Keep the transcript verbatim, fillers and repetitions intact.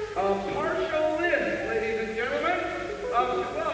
A partial list, ladies and gentlemen, of twelve